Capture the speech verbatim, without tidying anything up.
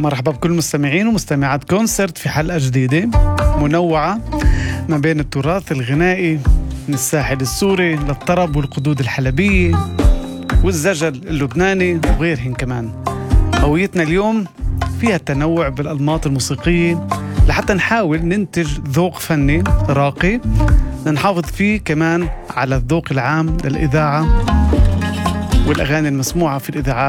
مرحبا بكل مستمعين ومستمعات كونسرت في حلقة جديدة منوعة ما بين التراث الغنائي من الساحل السوري للطرب والقدود الحلبية والزجل اللبناني وغيرهن كمان. هويتنا اليوم فيها التنوع بالأنماط الموسيقية لحتى نحاول ننتج ذوق فني راقي نحافظ فيه كمان على الذوق العام للإذاعة والأغاني المسموعة في الإذاعات